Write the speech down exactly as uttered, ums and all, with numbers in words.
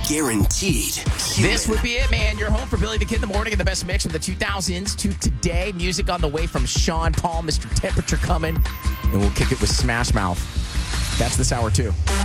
guaranteed. This would be it, man. You're home for Billy the Kid in the morning and the best mix from the two thousands to today. Music on the way from Sean Paul, Mister Temperature coming, and we'll kick it with Smash Mouth. That's this hour, too.